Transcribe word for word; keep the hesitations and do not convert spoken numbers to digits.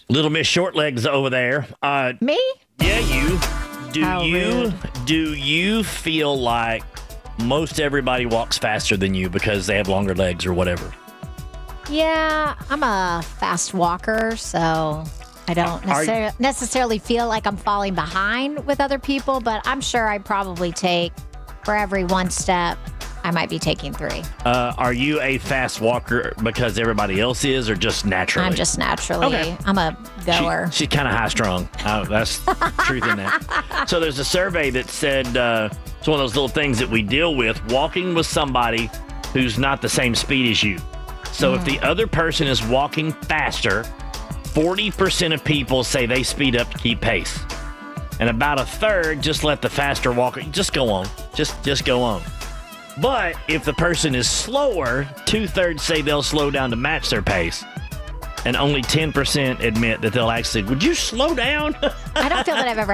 Little Miss Shortlegs over there. Uh, Me? yeah, you. Do How you rude. do you feel like most everybody walks faster than you because they have longer legs or whatever? Yeah, I'm a fast walker, so I don't Are you- necessar- necessarily feel like I'm falling behind with other people, but I'm sure I probably take, for every one step, I might be taking three. Uh, are you a fast walker because everybody else is, or just naturally? I'm just naturally, Okay. I'm a goer. She, she's kind of high strung. Uh, that's truth in that. So there's a survey that said uh, it's one of those little things that we deal with, walking with somebody who's not the same speed as you. So if the other person is walking faster, forty percent of people say they speed up to keep pace. And about a third just let the faster walker, just go on. Just, just go on. But if the person is slower, two-thirds say they'll slow down to match their pace. And only ten percent admit that they'll actually, would you slow down? I don't feel that I've ever